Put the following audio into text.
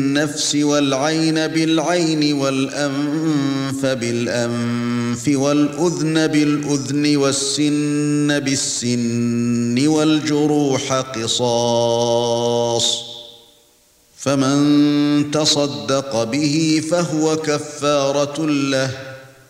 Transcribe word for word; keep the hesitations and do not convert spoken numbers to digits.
بالنفس والعين بالعين والأنف بالأنف والأذن بالأذن والسن بالسن والجروح قصاص فمن تصدق به فهو كفارة له